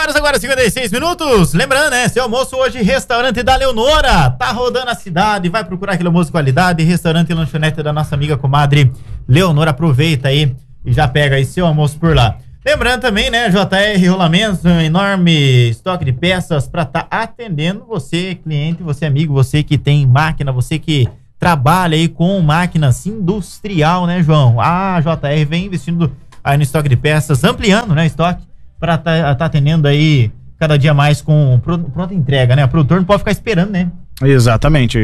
horas, agora 56 minutos. Lembrando, né? Seu almoço hoje, restaurante da Leonora. Tá rodando a cidade, vai procurar aquele almoço de qualidade. Restaurante e lanchonete da nossa amiga comadre Leonora. Aproveita aí e já pega aí seu almoço por lá. Lembrando também, né? JR Rolamentos, um enorme estoque de peças para estar atendendo você, cliente, você amigo, você que tem máquina, você que trabalha aí com máquinas industrial, né, João? A JR vem investindo aí no estoque de peças, ampliando, né, estoque, para tá atendendo aí cada dia mais com pronta entrega, né? O produtor não pode ficar esperando, né? Exatamente.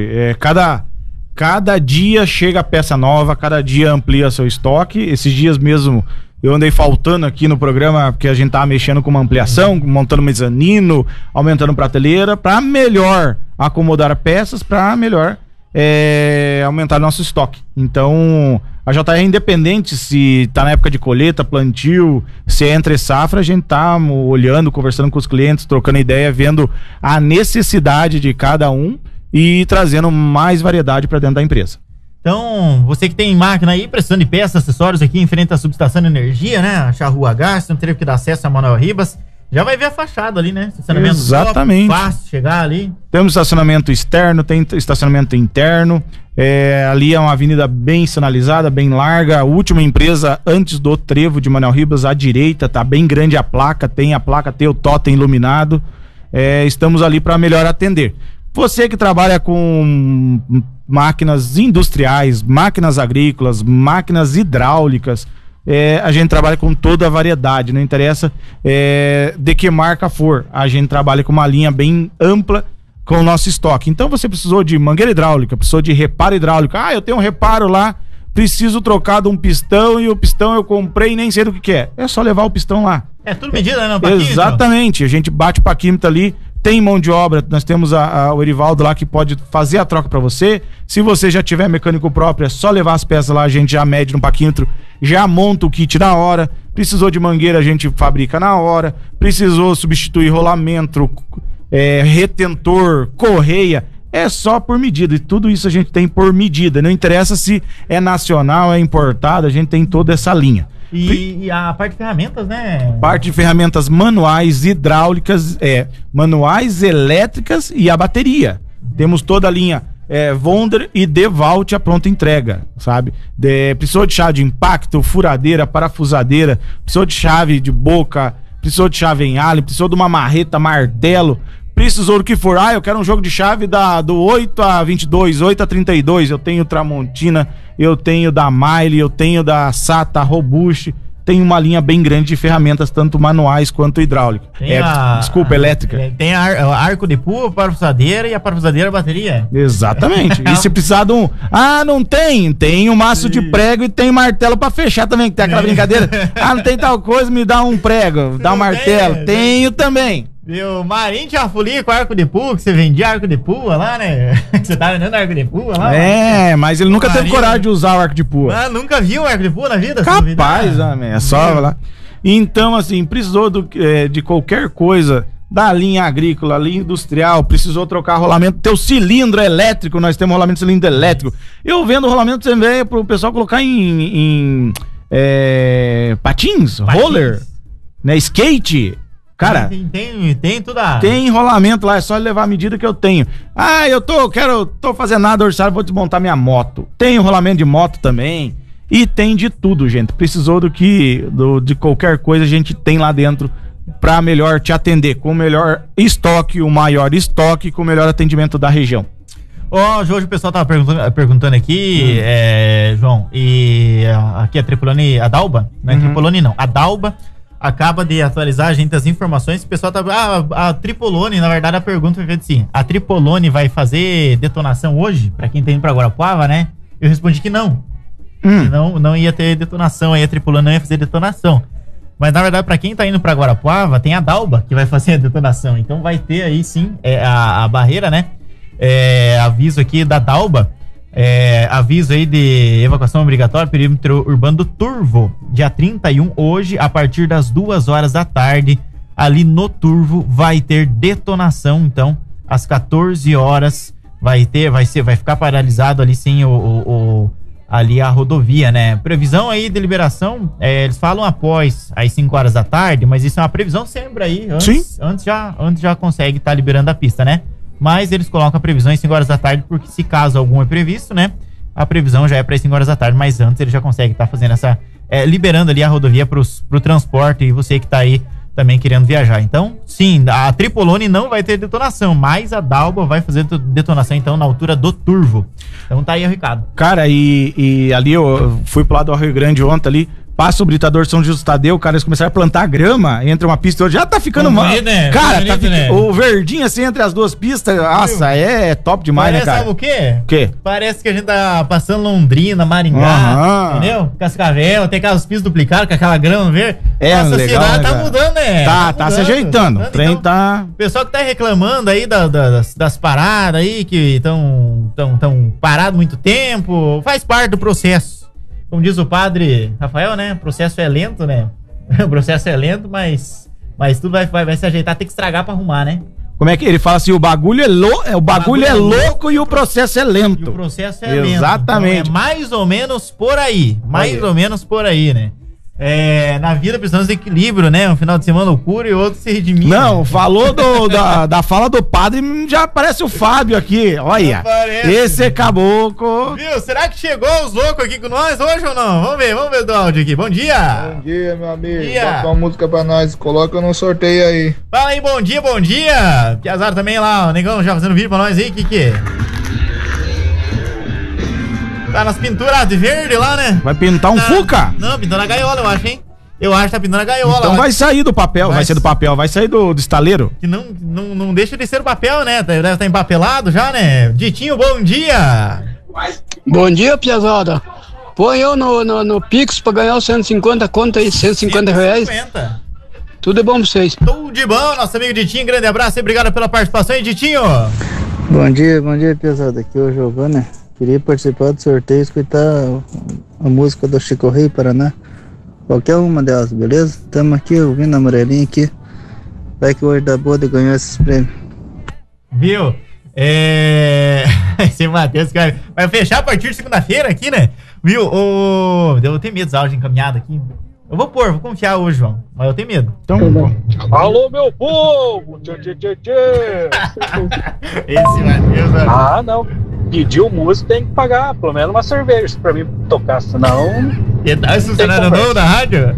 Cada dia chega peça nova, cada dia amplia seu estoque. Esses dias mesmo eu andei faltando aqui no programa porque a gente tava mexendo com uma ampliação, montando mezanino, aumentando prateleira, para melhor acomodar peças, para melhor aumentar nosso estoque. Então, a JR é independente se tá na época de colheita, plantio, se é entre safra, a gente tá olhando, conversando com os clientes, trocando ideia, vendo a necessidade de cada um e trazendo mais variedade para dentro da empresa. Então, você que tem máquina aí, precisando de peças, acessórios aqui em frente à subestação de energia, né? A Charrua H, você não teve que dar acesso a Manuel Ribas, já vai ver a fachada ali, né? Estacionamento. Exatamente. Fácil chegar ali. Temos estacionamento externo, tem estacionamento interno. Ali é uma avenida bem sinalizada, bem larga. A última empresa antes do trevo de Manuel Ribas, à direita, tá bem grande a placa, tem o totem iluminado. Estamos ali para melhor atender. Você que trabalha com máquinas industriais, máquinas agrícolas, máquinas hidráulicas, a gente trabalha com toda a variedade, não interessa de que marca for, a gente trabalha com uma linha bem ampla com o nosso estoque. Então você precisou de mangueira hidráulica, precisou de reparo hidráulico, eu tenho um reparo lá, preciso trocar de um pistão e o pistão eu comprei e nem sei do que é. É só levar o pistão lá. É tudo medida, né? Paquímetro. Exatamente, a gente bate o paquímetro ali, tem mão de obra, nós temos o Erivaldo lá que pode fazer a troca para você. Se você já tiver mecânico próprio, é só levar as peças lá, a gente já mede no paquímetro, já monta o kit na hora. Precisou de mangueira, a gente fabrica na hora. Precisou substituir rolamento, retentor, correia, é só por medida, e tudo isso a gente tem por medida, não interessa se é nacional, é importado, a gente tem toda essa linha. E a parte de ferramentas, né? Parte de ferramentas manuais, hidráulicas, manuais, elétricas e a bateria. Temos toda a linha Wonder e DeWalt a pronta entrega, sabe? Precisou de chave de impacto, furadeira, parafusadeira, precisou de chave de boca, precisou de chave em alho, precisou de uma marreta, martelo, precisou do que for. Eu quero um jogo de chave do 8 a 22, 8 a 32. Eu tenho Tramontina, eu tenho da Miley, eu tenho da SATA, Robuste. Tem uma linha bem grande de ferramentas, tanto manuais quanto hidráulicas. Elétrica. Tem arco de pua, parafusadeira e a parafusadeira bateria. Exatamente. E se precisar de não tem. Tem um maço de prego e tem martelo pra fechar também, que tem aquela brincadeira. Não tem tal coisa, me dá um prego, dá um martelo. Tenho também. Viu, Marinho tinha folia com arco de pua, que você vendia arco de pua lá, né? Você tá vendendo arco de pua lá? Mas ele nunca teve coragem de usar o arco de pua. Nunca viu arco de pua na vida? Capaz, é só lá. Então, assim, precisou de qualquer coisa da linha agrícola, linha industrial, precisou trocar rolamento, teu cilindro elétrico, nós temos rolamento de cilindro elétrico. Eu vendo rolamento também pro pessoal colocar em patins, roller, né, skate. Cara, tem tudo. Tem enrolamento lá, é só levar a medida que eu tenho. Eu tô fazendo nada orçado, vou desmontar minha moto. Tem enrolamento de moto também. E tem de tudo, gente. Precisou de qualquer coisa, a gente tem lá dentro pra melhor te atender. Com o melhor estoque, o maior estoque, com o melhor atendimento da região. Hoje o pessoal tava perguntando aqui, João, e aqui a Tripolone, a Dalba, não é Tripolone não, a Dalba acaba de atualizar a gente as informações. O pessoal tá. A Tripolone, na verdade, a pergunta foi feita assim: a Tripolone vai fazer detonação hoje? Pra quem tá indo pra Guarapuava, né? Eu respondi que não. Não ia ter detonação, aí a Tripolone não ia fazer detonação. Mas na verdade, pra quem tá indo pra Guarapuava, tem a Dalba que vai fazer a detonação. Então vai ter aí sim a barreira, né? Aviso aqui da Dalba. Aviso aí de evacuação obrigatória, perímetro urbano do Turvo, dia 31, hoje, a partir das 2 horas da tarde, ali no Turvo, vai ter detonação. Então, às 14 horas, vai ficar paralisado ali sem ali a rodovia, né? Previsão aí de liberação, eles falam após as 5 horas da tarde, mas isso é uma previsão sempre aí. Antes já consegue estar liberando a pista, né? Mas eles colocam a previsão às 5 horas da tarde, porque se caso algum é previsto, né? A previsão já é para as 5 horas da tarde, mas antes ele já consegue estar fazendo essa... liberando ali a rodovia pro transporte, e você que tá aí também querendo viajar. Então, sim, a Tripolone não vai ter detonação, mas a Dalba vai fazer detonação, então, na altura do Turvo. Então tá aí o recado. Cara, e ali eu fui pro lado do Rio Grande ontem ali, passa o Britador São Justo Tadeu, cara, eles começaram a plantar grama entre uma pista e outra, já tá ficando mal. Né? Cara, bonito, né? O verdinho assim entre as duas pistas, nossa, é top demais, parece, né, cara? Sabe o quê? O quê? Parece que a gente tá passando Londrina, Maringá, entendeu? Cascavel, tem aquelas pistas duplicadas com aquela grama verde. Nossa, legal, cidade tá mudando, né? Tá se ajeitando. O trem então, tá... O pessoal que tá reclamando aí das paradas aí, que tão parado muito tempo, faz parte do processo. Como diz o padre Rafael, né? O processo é lento, né? O processo é lento, mas tudo vai se ajeitar, tem que estragar pra arrumar, né? Como é que ele fala assim? O bagulho é louco e o processo é lento. E o processo é lento. Exatamente. Então é mais ou menos por aí. Ou menos por aí, né? Na vida precisamos de equilíbrio, né? Um final de semana loucura e outro se redimir. Não, falou da fala do padre, já aparece o Fábio aqui. Olha, esse é caboclo. Viu? Será que chegou os loucos aqui com nós hoje ou não? Vamos ver do áudio aqui. Bom dia. Bom dia, meu amigo. Toca uma música pra nós, coloca no sorteio aí. Fala aí, bom dia. Piazar também lá, o negão já fazendo vídeo pra nós aí, que é? Tá nas pinturas de verde lá, né? Vai pintar um Fuca? Não, pintou na gaiola, eu acho, hein? Eu acho que tá pintando na gaiola. Então vai sair do papel, vai ser do papel, vai sair do estaleiro. Que não deixa de ser o papel, né? Deve estar empapelado já, né? Ditinho, bom dia! Bom dia, piazada. Põe eu no Pix pra ganhar os 150 conto aí, 150 reais. 150. Tudo é bom pra vocês. Tudo de bom, nosso amigo Ditinho, grande abraço e obrigado pela participação aí, Ditinho. Bom dia, piazada. Aqui é o Giovana. Queria participar do sorteio e escutar a música do Chico Rei, Paraná. Qualquer uma delas, beleza? Estamos aqui ouvindo a amarelinha aqui. Vai que hoje dá boa de ganhar esses prêmios. Viu? Esse Matheus, cara, vai fechar a partir de segunda-feira aqui, né? Viu? Eu tenho medo dos áudios encaminhados aqui. Eu vou confiar hoje, João. Mas eu tenho medo. Então, alô, meu povo! Esse Matheus, não. Pediu música, tem que pagar pelo menos uma cerveja pra mim tocar, senão... Que tal esse cenário novo da rádio?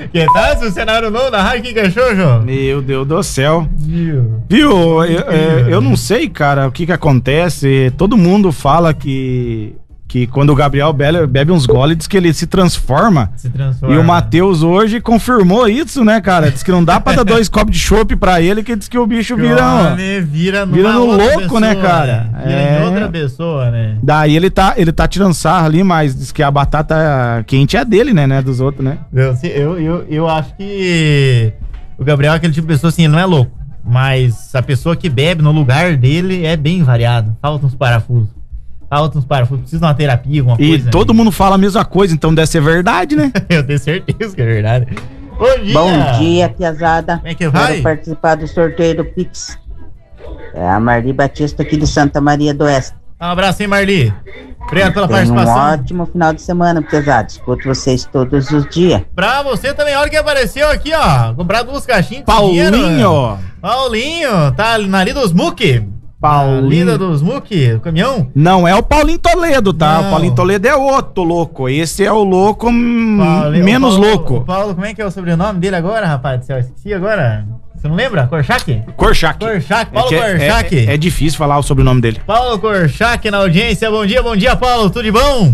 O que achou, João? Meu Deus do céu. Viu? Eu não sei, cara, o que acontece. Todo mundo fala que quando o Gabriel bebe uns goles, diz que ele se transforma. E o Matheus hoje confirmou isso, né, cara? Diz que não dá pra dar 2 copos de chopp pra ele, que diz que o bicho vira no louco, pessoa, né, cara? Vira em outra pessoa, né? Daí ele tá tirando sarro ali, mas diz que a batata quente é dele, né, dos outros, né? Eu acho que o Gabriel é aquele tipo de pessoa, assim, ele não é louco. Mas a pessoa que bebe no lugar dele é bem variado. Faltam uns parafusos, precisa de uma terapia, alguma coisa. E todo mundo fala a mesma coisa, então deve ser verdade, né? Eu tenho certeza que é verdade. Bom dia, piazada. Como é que vai? Quero participar do sorteio do Pix. É a Marli Batista aqui de Santa Maria do Oeste. Um abraço, hein, Marli? Obrigado pela participação. Um ótimo final de semana, piazada. Escuto vocês todos os dias. Pra você também, olha que apareceu aqui, ó. Comprar 2 caixinhas de Paulinho. Dinheiro. Paulinho, tá na Lida dos Muque. Lida dos Muque, o caminhão? Não é o Paulinho Toledo, tá? Não. O Paulinho Toledo é outro louco. Esse é o louco menos louco. Paulo, como é que é o sobrenome dele agora, rapaz? Eu esqueci agora. Você não lembra? Korchak? Korchak, Paulo Korchak. É difícil falar o sobrenome dele. Paulo Korchak na audiência. Bom dia, Paulo. Tudo de bom?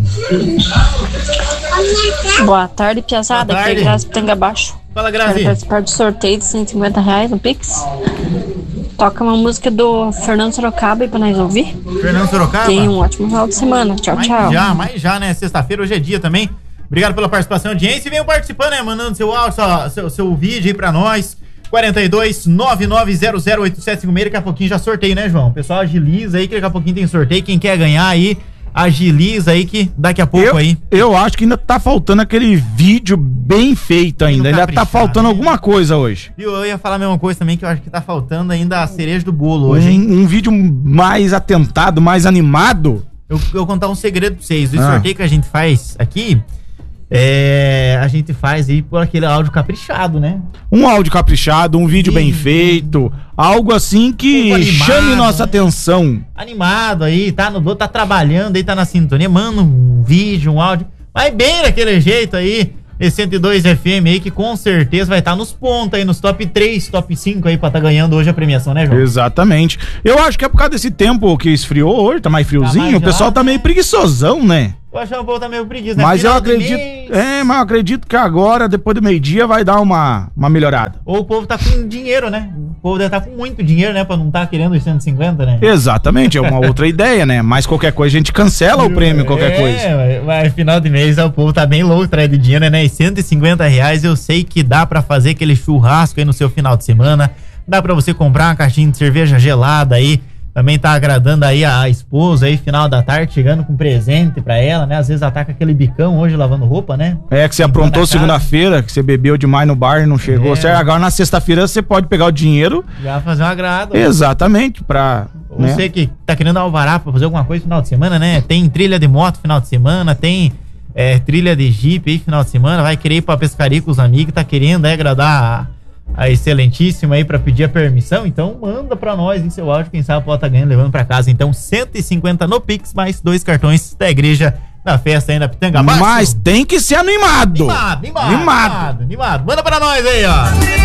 Boa tarde, piazada. Aqui é Grazi Pitanga Baixo. Fala, Grazi. Quero participar do sorteio de 150 reais no Pix. Toca uma música do Fernando Sorocaba aí pra nós ouvir. Fernando Sorocaba? Tenha um ótimo final de semana. Tchau. Mais já, né? Sexta-feira, hoje é dia também. Obrigado pela participação, audiência. E venham participando, né? Mandando seu áudio, seu vídeo aí pra nós. 42-9900-8756. Daqui a pouquinho já sorteio, né, João? O pessoal agiliza aí que daqui a pouquinho tem sorteio. Quem quer ganhar aí, agiliza aí que daqui a pouco aí. Eu acho que ainda tá faltando aquele vídeo bem feito ainda. Ainda tá faltando alguma coisa hoje. Eu ia falar a mesma coisa também, que eu acho que tá faltando ainda a cereja do bolo hoje, hein? Um vídeo mais atentado, mais animado. Eu vou contar um segredo pra vocês. O Ah. sorteio que a gente faz aqui, a gente faz aí por aquele áudio caprichado, né? Um áudio caprichado, um vídeo bem feito, algo assim que Animado, chame nossa né? atenção. Animado aí, tá trabalhando aí, tá na sintonia, manda um vídeo, um áudio. Vai bem daquele jeito aí, esse 102 FM aí, que com certeza vai estar nos pontos aí, nos top 3, top 5 aí, pra tá ganhando hoje a premiação, né, João? Exatamente. Eu acho que é por causa desse tempo que esfriou hoje, tá mais friozinho, mais o pessoal gelado, tá meio né? preguiçosão, né? Eu acho que o povo tá meio preguiça, né? Mas eu Final de acredito, mês. mas eu acredito que agora, depois do meio-dia, vai dar uma melhorada. Ou o povo tá com dinheiro, né? O povo deve estar com muito dinheiro, né? Pra não tá querendo os 150, né? Exatamente, é uma outra ideia, né? Mas qualquer coisa a gente cancela o prêmio, qualquer coisa. Mas final de mês o povo tá bem louco atrás de dinheiro, né? E 150 reais eu sei que dá pra fazer aquele churrasco aí no seu final de semana. Dá pra você comprar uma caixinha de cerveja gelada aí. Também tá agradando aí a esposa aí, final da tarde, chegando com presente pra ela, né? Às vezes ela tá com aquele bicão hoje lavando roupa, né? É, que você aprontou segunda-feira, que você bebeu demais no bar e não chegou. Você, agora na sexta-feira você pode pegar o dinheiro. Já fazer um agrado. Exatamente, pra... Você que tá querendo alvará pra fazer alguma coisa no final de semana, né? Tem trilha de moto final de semana, tem trilha de jipe aí final de semana, vai querer ir pra pescaria com os amigos, tá querendo agradar a excelentíssima aí pra pedir a permissão, então manda pra nós em seu áudio, quem sabe pode tá ganhando, levando pra casa. Então 150 no Pix, mais 2 cartões da igreja da festa aí na Pitanga. Mas tem que ser animado. Animado. Manda pra nós aí, ó.